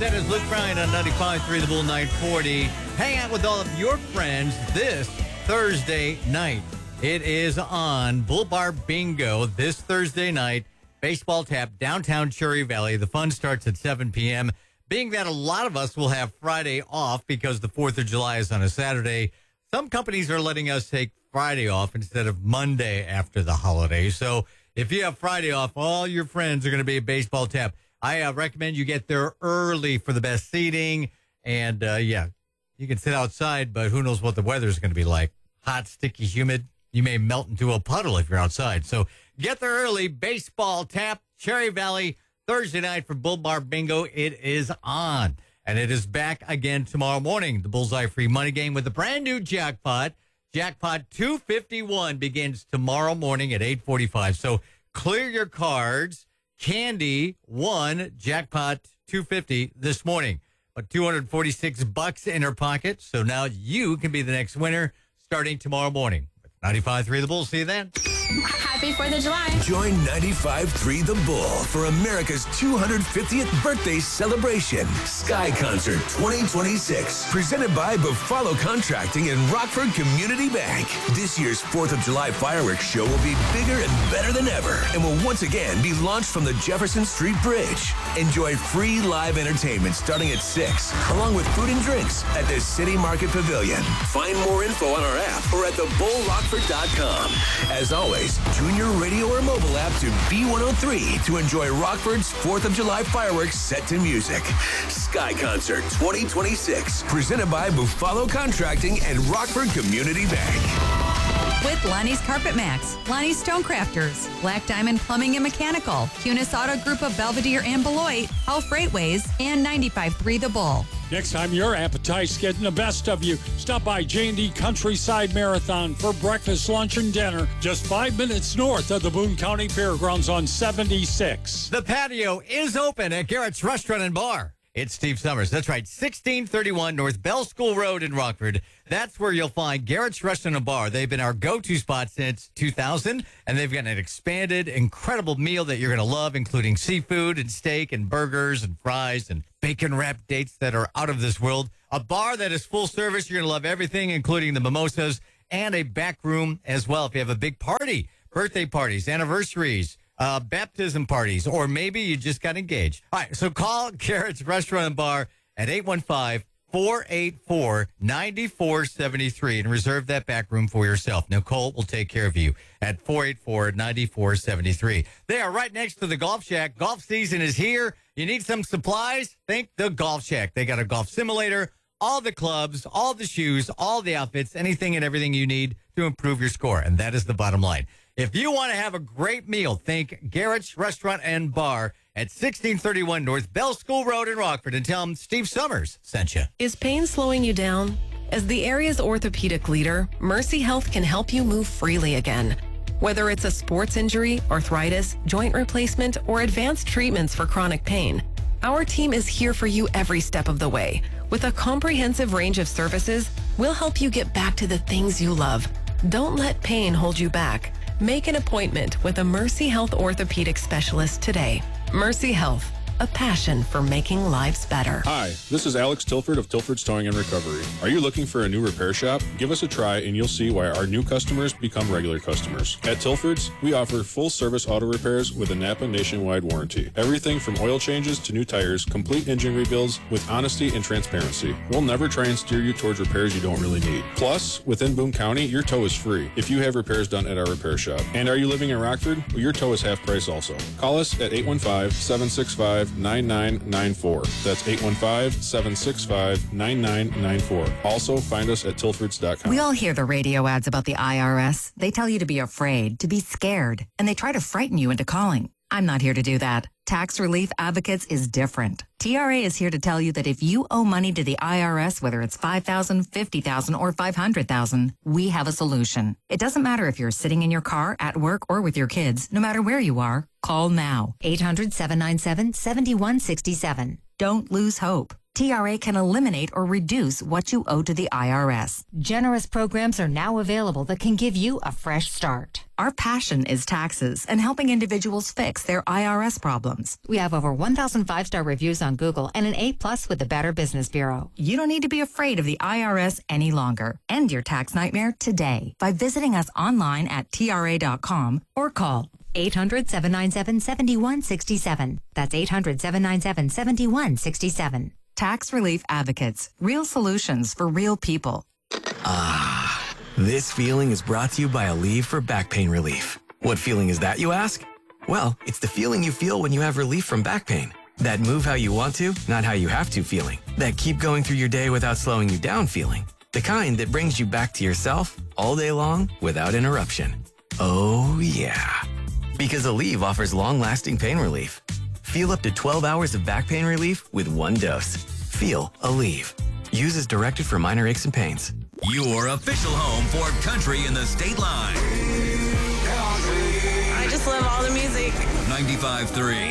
That is Luke Bryan on 95.3 The Bull 940. Hang out with all of your friends this Thursday night. It is on Bull Bar Bingo this Thursday night. Baseball Tap, downtown Cherry Valley. The fun starts at 7 p.m. Being that a lot of us will have Friday off because the 4th of July is on a Saturday, some companies are letting us take Friday off instead of Monday after the holiday. So if you have Friday off, all your friends are going to be at Baseball Tap. I recommend you get there early for the best seating. And, you can sit outside, but who knows what the weather is going to be like. Hot, sticky, humid. You may melt into a puddle if you're outside. So get there early. Baseball Tap, Cherry Valley, Thursday night for Bull Bar Bingo. It is on. And it is back again tomorrow morning. The Bullseye Free Money Game with a brand new jackpot. Jackpot 251 begins tomorrow morning at 8:45. So clear your cards. Candy won jackpot 250 this morning, but $246 in her pocket. So now you can be the next winner starting tomorrow morning. 95.3 The Bull. See you then. Happy 4th of July. Join 95.3 The Bull for America's 250th birthday celebration. Sky Concert 2026. Presented by Buffalo Contracting and Rockford Community Bank. This year's 4th of July fireworks show will be bigger and better than ever and will once again be launched from the Jefferson Street Bridge. Enjoy free live entertainment starting at 6, along with food and drinks at the City Market Pavilion. Find more info on our app or at thebullrockford.com. As always, tune your radio or mobile app to B103 to enjoy Rockford's 4th of July fireworks set to music. Sky Concert 2026, presented by Buffalo Contracting and Rockford Community Bank. With Lonnie's Carpet Max, Lonnie's Stonecrafters, Black Diamond Plumbing and Mechanical, Cunis Auto Group of Belvedere and Beloit, Hull Freightways, and 95.3 The Bull. Next time your appetite's getting the best of you, stop by J&D Countryside Marathon for breakfast, lunch, and dinner just 5 minutes north of the Boone County Fairgrounds on 76. The patio is open at Garrett's Restaurant and Bar. It's Steve Summers. That's right, 1631 North Bell School Road in Rockford. That's where you'll find Garrett's Restaurant and Bar. They've been our go-to spot since 2000, and they've got an expanded, incredible meal that you're going to love, including seafood and steak and burgers and fries and bacon-wrapped dates that are out of this world. A bar that is full service. You're going to love everything, including the mimosas, and a back room as well if you have a big party, birthday parties, anniversaries, baptism parties, or maybe you just got engaged. All right, so call Garrett's Restaurant and Bar at 815-484-9473 and reserve that back room for yourself. Nicole will take care of you at 484-9473. They are right next to the Golf Shack. Golf season is here. You need some supplies? Think the Golf Shack. They got a golf simulator, all the clubs, all the shoes, all the outfits, anything and everything you need to improve your score. And that is the bottom line. If you want to have a great meal, think Garrett's Restaurant and Bar at 1631 North Bell School Road in Rockford, and tell them Steve Summers sent you. Is pain slowing you down? As the area's orthopedic leader, Mercy Health can help you move freely again. Whether it's a sports injury, arthritis, joint replacement, or advanced treatments for chronic pain, our team is here for you every step of the way. With a comprehensive range of services, we'll help you get back to the things you love. Don't let pain hold you back. Make an appointment with a Mercy Health orthopedic specialist today. Mercy Health, a passion for making lives better. Hi, this is Alex Tilford of Tilford's Towing and Recovery. Are you looking for a new repair shop? Give us a try and you'll see why our new customers become regular customers. At Tilford's, we offer full-service auto repairs with a Napa nationwide warranty. Everything from oil changes to new tires, complete engine rebuilds with honesty and transparency. We'll never try and steer you towards repairs you don't really need. Plus, within Boone County, your tow is free if you have repairs done at our repair shop. And are you living in Rockford? Well, your tow is half price also. Call us at 815-765-9994. That's 815-765-9994. Also, find us at tilfords.com. We all hear the radio ads about the IRS. They tell you to be afraid, to be scared, and they try to frighten you into calling. I'm not here to do that. Tax Relief Advocates is different. TRA is here to tell you that if you owe money to the IRS, whether it's $5,000, $50,000, or $500,000, we have a solution. It doesn't matter if you're sitting in your car, at work, or with your kids. No matter where you are, call now. 800-797-7167. Don't lose hope. TRA can eliminate or reduce what you owe to the IRS. Generous programs are now available that can give you a fresh start. Our passion is taxes and helping individuals fix their IRS problems. We have over 1,000 5-star reviews on Google and an A+ with the Better Business Bureau. You don't need to be afraid of the IRS any longer. End your tax nightmare today by visiting us online at TRA.com or call 800-797-7167. That's 800-797-7167. Tax Relief Advocates. Real solutions for real people. This feeling is brought to you by Aleve for back pain relief. What feeling is that, you ask? Well, it's the feeling you feel when you have relief from back pain. That move how you want to, not how you have to feeling. That keep going through your day without slowing you down feeling. The kind that brings you back to yourself all day long without interruption. Oh, yeah. Because Aleve offers long-lasting pain relief. Feel up to 12 hours of back pain relief with one dose. Feel Aleve. Use as directed for minor aches and pains. Your official home for country in the state line. I just love all the music. 95.3